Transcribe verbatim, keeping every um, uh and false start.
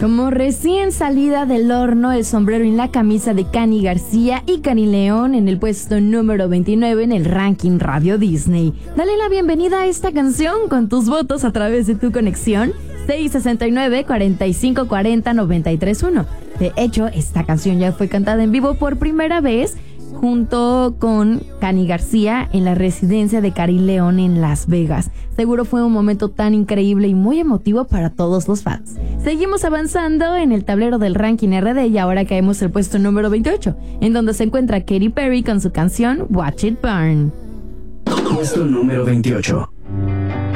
Como recién salida del horno, el sombrero en la camisa de Cani García y Karin León en el puesto número veintinueve en el ranking Radio Disney. Dale la bienvenida a esta canción con tus votos a través de tu conexión seis sesenta y nueve, cuarenta y cinco cuarenta, noventa y tres uno. De hecho, esta canción ya fue cantada en vivo por primera vez junto con Cani García en la residencia de Karin León en Las Vegas. Seguro fue un momento tan increíble y muy emotivo para todos los fans. Seguimos avanzando en el tablero del ranking R D y ahora caemos al puesto número veintiocho, en donde se encuentra Katy Perry con su canción Watch It Burn. Puesto número veintiocho.